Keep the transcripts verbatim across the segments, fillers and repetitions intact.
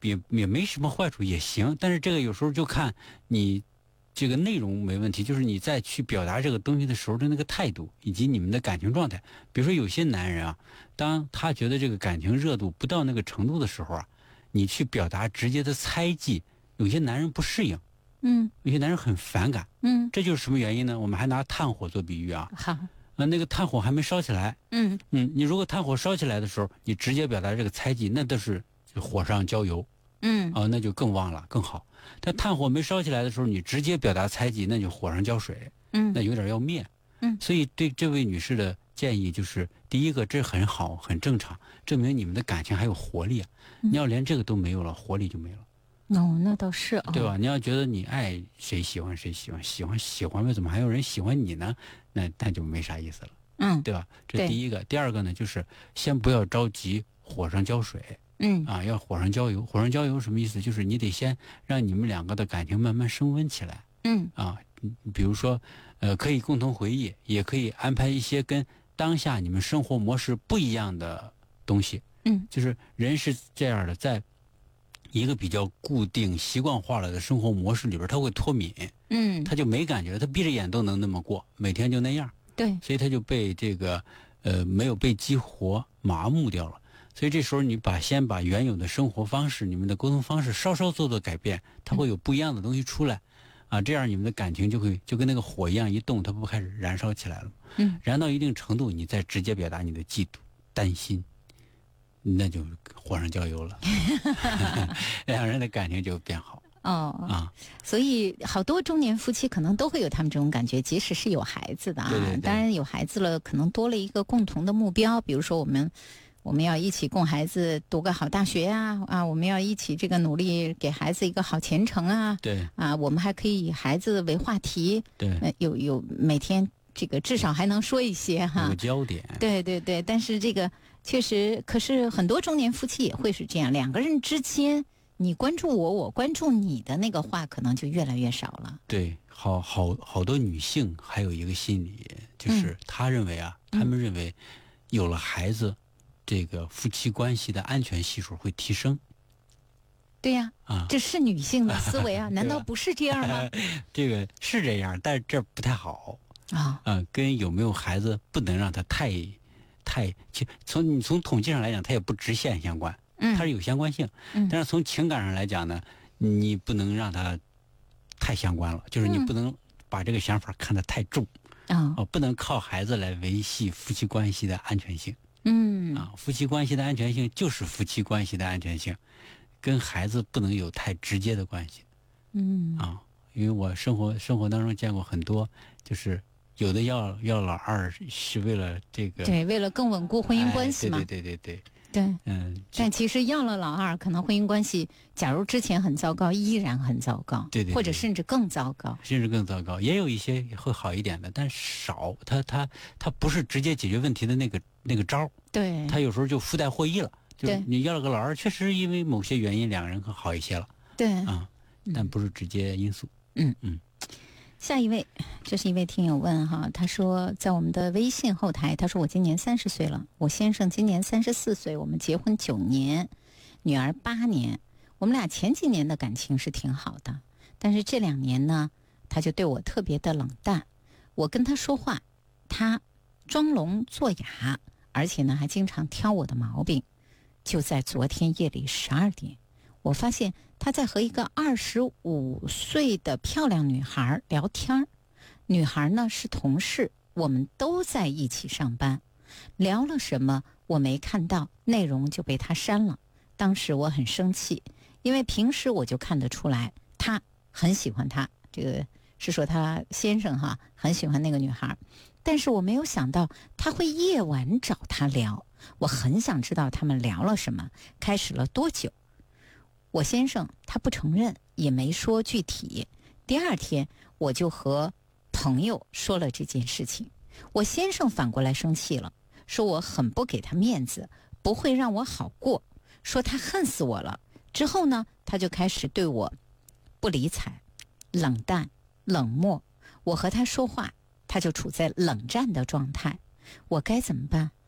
也也没什么坏处，也行。但是这个有时候就看你这个内容没问题，就是你在去表达这个东西的时候的那个态度，以及你们的感情状态。比如说有些男人啊，当他觉得这个感情热度不到那个程度的时候啊，你去表达直接的猜忌，有些男人不适应， 嗯， 有些男人很反感， 嗯， 这就是什么原因呢？我们还拿炭火做比喻啊， 好， 啊，那个炭火还没烧起来， 嗯嗯，你如果炭火烧起来的时候，你直接表达这个猜忌，那都是火上浇油， 嗯啊，那就更旺了，更好。但炭火没烧起来的时候，你直接表达猜忌，那就火上浇水， 嗯， 那有点要灭。 嗯， 所以对这位女士的建议就是，第一个，这很好，很正常，证明你们的感情还有活力啊。 嗯、 你要连这个都没有了，活力就没了。 哦，那倒是哦， 对吧？你要觉得你爱谁喜欢谁喜欢，喜欢喜欢呗，怎么还有人喜欢你呢？那那就没啥意思了。 嗯， 对吧？这第一个，第二个呢，就是先不要着急火上浇水， 嗯啊，要火上浇油。火上浇油什么意思？就是你得先让你们两个的感情慢慢升温起来。 嗯啊，比如说，呃，可以共同回忆，也可以安排一些跟当下你们生活模式不一样的东西。 嗯， 就是人是这样的，在一个比较固定习惯化了的生活模式里边，他会脱敏， 嗯， 他就没感觉，他闭着眼都能那么过，每天就那样。 对， 所以他就被这个呃没有被激活麻木掉了。所以这时候你把先把原有的生活方式、你们的沟通方式稍稍做做改变，它会有不一样的东西出来，啊，这样你们的感情就会就跟那个火一样，一动它不开始燃烧起来了吗？ 嗯， 燃到一定程度，你再直接表达你的嫉妒、担心，那就火上浇油了，两人的感情就变好。 哦啊， 所以好多中年夫妻可能都会有他们这种感觉，即使是有孩子的啊， 对对对当然有孩子了，可能多了一个共同的目标，比如说我们我们要一起供孩子读个好大学啊啊，我们要一起这个努力给孩子一个好前程啊， 对啊，我们还可以以孩子为话题， 对， 呃、有有每天这个至少还能说一些哈， 有个焦点。 对对对，但是这个确实，可是很多中年夫妻也会是这样，两个人之间。你关注我，我关注你的那个话，可能就越来越少了。 对，好好好多女性还有一个心理，就是她认为啊，她、嗯、们认为有了孩子，这个夫妻关系的安全系数会提升。 对呀、 啊，啊， 这是女性的思维啊，难道不是这样吗？ 这个是这样，但是这不太好啊。 啊，跟有没有孩子不能让它太太，从你从统计上来讲，它也不直线相关。它是有相关性， 嗯， 但是从情感上来讲呢，你不能让它太相关了，就是你不能把这个想法看得太重， 啊、 哦，不能靠孩子来维系夫妻关系的安全性， 嗯， 啊，夫妻关系的安全性就是夫妻关系的安全性，跟孩子不能有太直接的关系， 嗯， 啊，因为我生活生活当中见过很多，就是有的要要老二是为了这个， 对，为了更稳固婚姻关系嘛， 哎、对对对对对。 对， 嗯， 但其实要了老二，可能婚姻关系，假如之前很糟糕，依然很糟糕， 对 对, 对， 或者甚至更糟糕， 甚至更糟糕。也有一些会好一点的，但少，它它它不是直接解决问题的那个那个招， 对， 它有时候就附带获益了。就对， 你要了个老二，确实因为某些原因，两个人更好一些了。 对， 啊、嗯，但不是直接因素。 嗯嗯。 下一位，这是一位听友问哈，他说在我们的微信后台，他说我今年三十岁了，我先生今年三十四岁，我们结婚九年，女儿八年，我们俩前几年的感情是挺好的，但是这两年呢，他就对我特别的冷淡，我跟他说话，他装聋作哑，而且呢还经常挑我的毛病。就在昨天夜里十二点，我发现他在和一个二十五岁的漂亮女孩聊天，女孩呢是同事，我们都在一起上班，聊了什么我没看到，内容就被他删了。当时我很生气，因为平时我就看得出来他很喜欢她，这个是说他先生哈很喜欢那个女孩，但是我没有想到他会夜晚找她聊，我很想知道他们聊了什么，开始了多久。我先生他不承认，也没说具体。第二天我就和朋友说了这件事情，我先生反过来生气了，说我很不给他面子，不会让我好过，说他恨死我了。之后呢，他就开始对我不理睬、冷淡、冷漠。我和他说话，他就处在冷战的状态。我该怎么办？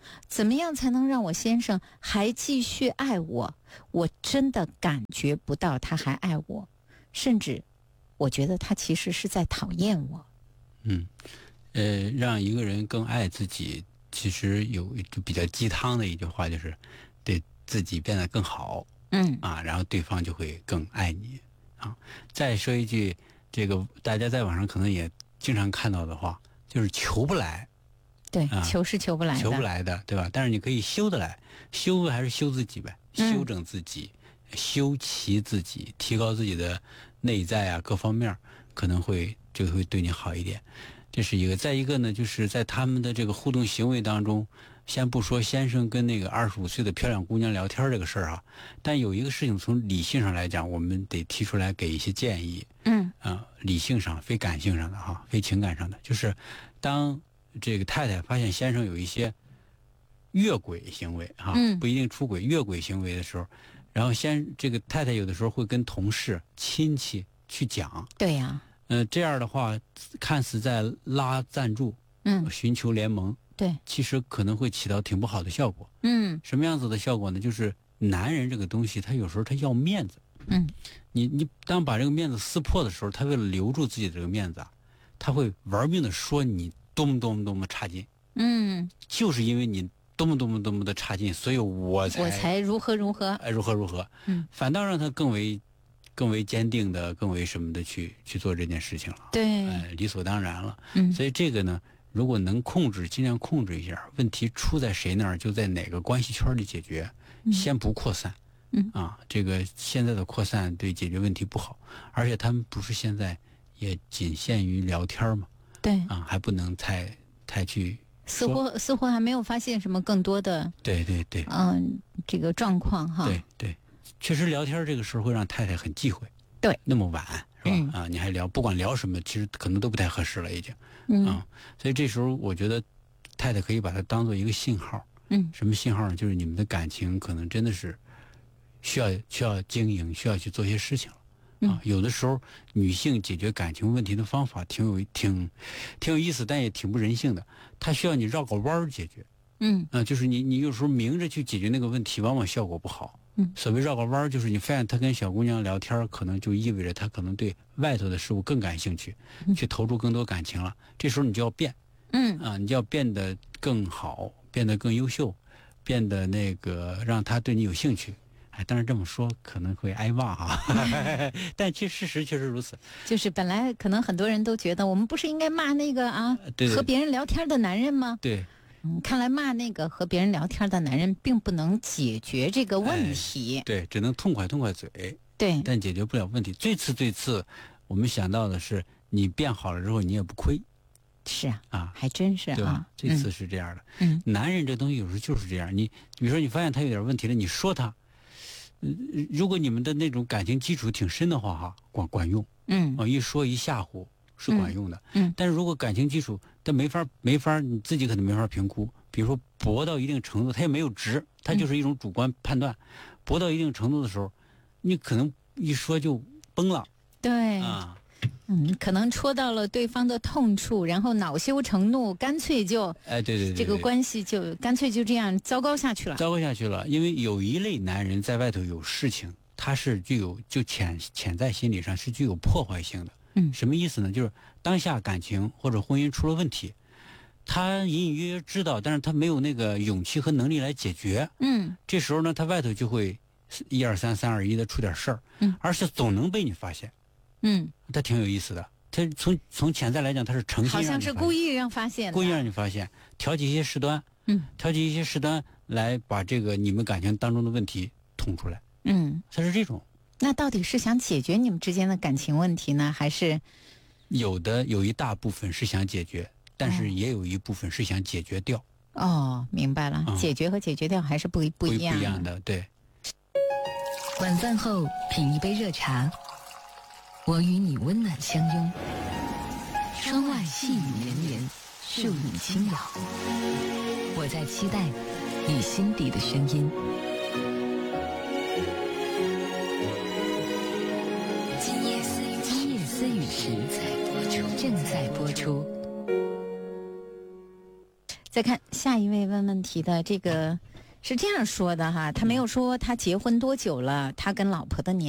怎么样才能让我先生还继续爱我？我真的感觉不到他还爱我，甚至我觉得他其实是在讨厌我。 嗯，呃，让一个人更爱自己，其实有一就比较鸡汤的一句话，就是对自己变得更好。 嗯啊，然后对方就会更爱你啊。再说一句，这个大家在网上可能也经常看到的话，就是求不来。 对， 啊、 求是求不来的， 求不来的，对吧？但是你可以修得来，修还是修自己呗， 嗯修整自己，修齐自己，提高自己的内在啊，各方面可能会就会对你好一点。这是一个。再一个呢，就是在他们的这个互动行为当中，先不说先生跟那个二十五岁的漂亮姑娘聊天这个事儿啊，但有一个事情从理性上来讲，我们得提出来给一些建议。 嗯啊、呃，理性上非感性上的哈，非情感上的，就是当这个太太发现先生有一些越轨行为哈， 嗯不一定出轨，越轨行为的时候，然后先这个太太有的时候会跟同事、亲戚去讲， 对呀、啊， 呃，这样的话看似在拉赞助， 嗯， 寻求联盟， 对， 其实可能会起到挺不好的效果。 嗯什么样子的效果呢？就是男人这个东西，他有时候他要面子。 嗯你你当把这个面子撕破的时候，他为了留住自己的这个面子啊，他会玩命的说你多么多么多么差劲， 嗯， 就是因为你多么多么多么的差劲，所以我才我才如何如何， 哎如何如何， 嗯， 反倒让他更为更为坚定的、更为什么的去去做这件事情了， 对， 哎，理所当然了。 嗯， 所以这个呢，如果能控制，尽量控制一下，问题出在谁那儿，就在哪个关系圈里解决， 嗯先不扩散。 嗯啊，这个现在的扩散对解决问题不好，而且他们不是现在也仅限于聊天嘛， 对， 啊，还不能太太去似说。 乎似乎还没有发现什么更多的， 对对对， 嗯，这个状况哈， 对对，确实聊天这个事儿会让太太很忌讳。 对， 那么晚是吧？ 嗯啊，你还聊，不管聊什么，其实可能都不太合适了，已经。 嗯啊，所以这时候我觉得太太可以把它当做一个信号。 嗯什么信号呢？就是你们的感情可能真的是需要需要经营，需要去做些事情了。啊，有的时候女性解决感情问题的方法挺有挺挺有意思，但也挺不人性的。她需要你绕个弯儿解决。 嗯啊，就是你你有时候明着去解决那个问题，往往效果不好。 嗯， 所谓绕个弯儿，就是你发现他跟小姑娘聊天，可能就意味着他可能对外头的事物更感兴趣，去投入更多感情了。这时候你就要变。 嗯啊，你就要变得更好，变得更优秀，变得那个让他对你有兴趣。哎，当然这么说可能会挨骂哈，但其实事实确实如此。 就是本来可能很多人都觉得，我们不是应该骂那个啊对对和别人聊天的男人吗？ 对， 嗯，看来骂那个和别人聊天的男人，并不能解决这个问题。 对，只能痛快痛快嘴， 对， 但解决不了问题。最次最次，我们想到的是，你变好了之后，你也不亏是啊， 啊， 还真是对吧啊。？ 这次是这样的。 嗯男人这东西有时候就是这样，你比如说你发现他有点问题了，你说他，呃如果你们的那种感情基础挺深的话，哈，管管用嗯啊，一说一吓唬是管用的。 嗯嗯但是如果感情基础他没法没法，你自己可能没法评估。比如说薄到一定程度，他也没有值，他就是一种主观判断。薄到一定程度的时候，你可能一说就崩了对， 啊。 嗯，可能戳到了对方的痛处，然后恼羞成怒，干脆就哎，对对对对， 这个关系就干脆就这样糟糕下去了。 糟糕下去了。因为有一类男人在外头有事情，他是具有就潜潜在心理上是具有破坏性的。 嗯什么意思呢？就是当下感情或者婚姻出了问题，他隐隐约约知道，但是他没有那个勇气和能力来解决。 嗯这时候呢，他外头就会一二三三二一的出点事儿， 嗯而且总能被你发现， 嗯， 他挺有意思的。他从从潜在来讲，他是诚心好像是让你发现故意让发现的， 故意让你发现，挑起一些事端， 嗯挑起一些事端来把这个你们感情当中的问题捅出来， 嗯。 他是这种。 那到底是想解决你们之间的感情问题呢，还是有的有一大部分是想解决，但是也有一部分是想解决掉， 哦，明白了， 嗯解决和解决掉还是不不不一样不一样的。对， 晚饭后品一杯热茶，我与你温暖相拥。窗外细雨绵绵，树影轻摇。我在期待你心底的声音。今夜思雨今夜思雨时正在播出。 再看下一位问问题的这个是这样说的哈，他没有说他结婚多久了，他跟老婆的年